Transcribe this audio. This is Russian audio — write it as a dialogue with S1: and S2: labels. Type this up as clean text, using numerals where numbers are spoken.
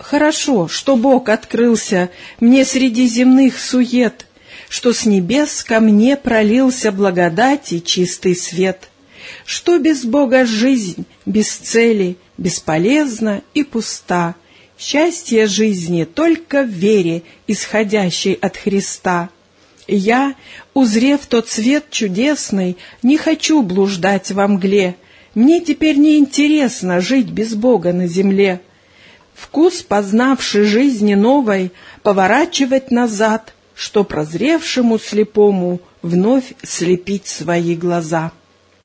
S1: Хорошо, что Бог открылся мне среди земных сует, что с небес ко мне пролился благодати чистый свет, что без Бога жизнь, без цели, бесполезна и пуста, счастье жизни только в вере, исходящей от Христа. Я, узрев тот свет чудесный, не хочу блуждать во мгле, мне теперь не интересно жить без Бога на земле. Вкус, познавший жизни новой, поворачивать назад, что прозревшему слепому вновь слепить свои глаза.